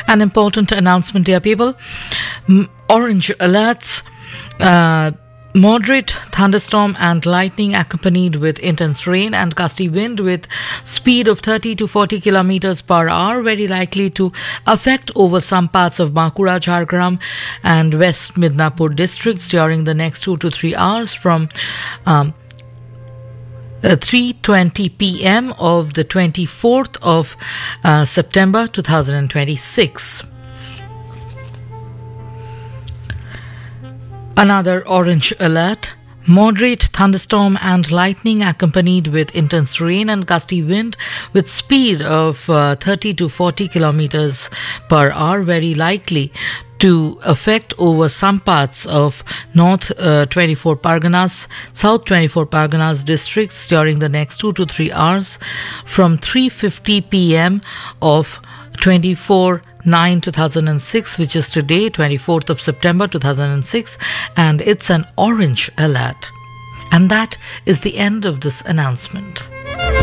An important announcement, dear people. Orange alerts, moderate thunderstorm and lightning accompanied with intense rain and gusty wind with speed of 30 to 40 kilometers per hour very likely to affect over some parts of Bankura, Jhargram and West Midnapur districts during the next 2 to 3 hours from 3:20 p.m. of the 24th of September 2026. Another orange alert. Moderate thunderstorm and lightning accompanied with intense rain and gusty wind with speed of 30 to 40 kilometers per hour very likely to affect over some parts of North 24 Parganas, South 24 Parganas districts during the next 2 to 3 hours from 3:50 p.m. of 24/9/2006, which is today, 24th of September 2006, and it's an orange alert. And that is the end of this announcement.